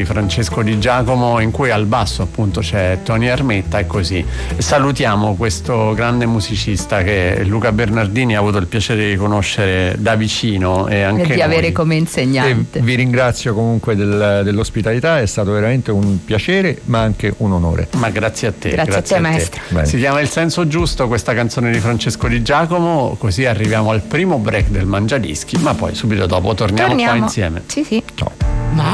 di Francesco Di Giacomo, in cui al basso appunto c'è Tony Armetta, e così salutiamo questo grande musicista che Luca Bernardini ha avuto il piacere di conoscere da vicino e anche di avere come insegnante. E vi ringrazio comunque dell'ospitalità, è stato veramente un piacere ma anche un onore. Ma grazie a te. Grazie a te, maestro. Bene. Si chiama Il senso giusto, questa canzone di Francesco Di Giacomo, così arriviamo al primo break del Mangiadischi, ma poi subito dopo torniamo qua insieme. Sì. Ciao.